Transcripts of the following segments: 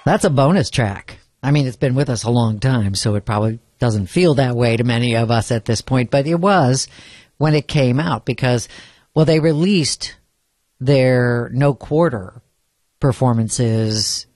That's a bonus track. I mean, it's been with us a long time, so it probably doesn't feel that way to many of us at this point, but it was when it came out because, well, they released their No Quarter performances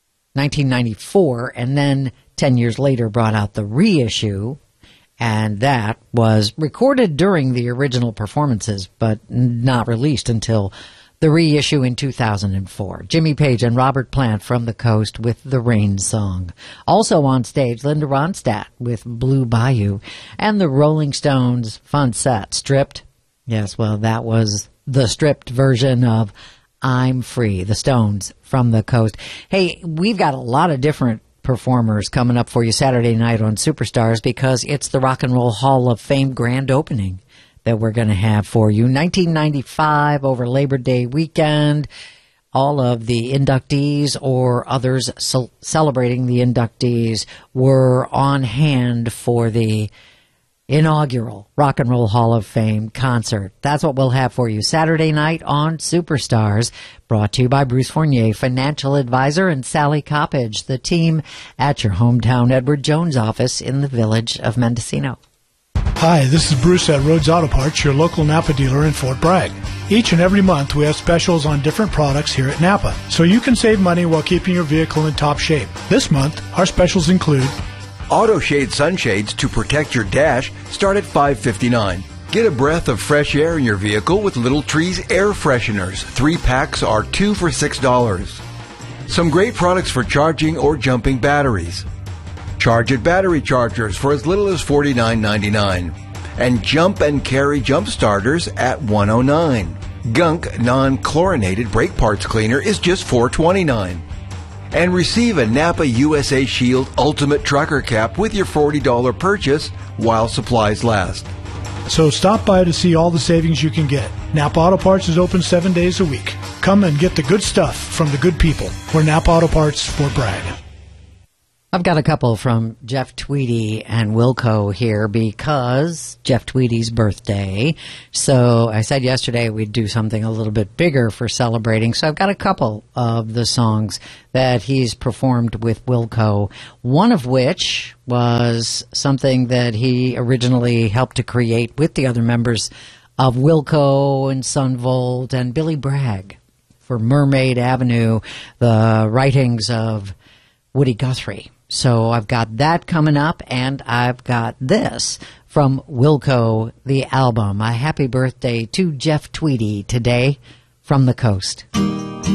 1994, and then 10 years later brought out the reissue, and that was recorded during the original performances, but not released until the reissue in 2004. Jimmy Page and Robert Plant from the Coast with The Rain Song. Also on stage, Linda Ronstadt with Blue Bayou, and the Rolling Stones fun set, Stripped. Yes, well, that was the stripped version of I'm Free, the Stones from the Coast. Hey, we've got a lot of different performers coming up for you Saturday night on Superstars because it's the Rock and Roll Hall of Fame grand opening that we're going to have for you. 1995 over Labor Day weekend. All of the inductees or others celebrating the inductees were on hand for the inaugural Rock and Roll Hall of Fame concert. That's what we'll have for you Saturday night on Superstars, brought to you by Bruce Fournier, financial advisor, and Sally Coppage, the team at your hometown Edward Jones office in the village of Mendocino. Hi, this is Bruce at Rhodes Auto Parts, your local Napa dealer in Fort Bragg. Each and every month we have specials on different products here at Napa, so you can save money while keeping your vehicle in top shape. This month, our specials include Auto Shade sunshades to protect your dash start at $5.59. Get a breath of fresh air in your vehicle with Little Trees air fresheners. 3 packs are 2 for $6. Some great products for charging or jumping batteries. Charge It battery chargers for as little as $49.99. And Jump and Carry jump starters at $109. Gunk non-chlorinated brake parts cleaner is just $4.29. And receive a Napa USA Shield Ultimate Trucker Cap with your $40 purchase while supplies last. So stop by to see all the savings you can get. Napa Auto Parts is open 7 days a week. Come and get the good stuff from the good people. We're Napa Auto Parts, Fort Bragg. I've got a couple from Jeff Tweedy and Wilco here because Jeff Tweedy's birthday. So I said yesterday we'd do something a little bit bigger for celebrating. So I've got a couple of the songs that he's performed with Wilco, one of which was something that he originally helped to create with the other members of Wilco and Son Volt and Billy Bragg for Mermaid Avenue, the writings of Woody Guthrie. So I've got that coming up, and I've got this from Wilco, the album. A happy birthday to Jeff Tweedy today from the Coast.